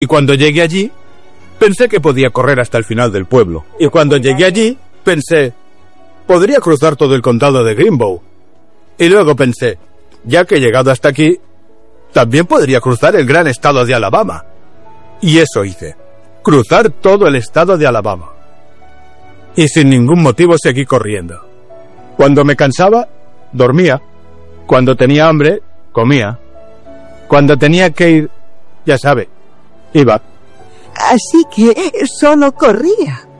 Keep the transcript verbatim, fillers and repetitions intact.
Y cuando llegué allí, pensé que podía correr hasta el final del pueblo. Y cuando llegué allí, pensé, podría cruzar todo el condado de Greenbow. Y luego pensé, ya que he llegado hasta aquí, también podría cruzar el gran estado de Alabama. Y eso hice, cruzar todo el estado de Alabama. Y sin ningún motivo seguí corriendo. Cuando me cansaba, dormía. Cuando tenía hambre, comía. Cuando tenía que ir, ya sabe, iba. Así que solo corría.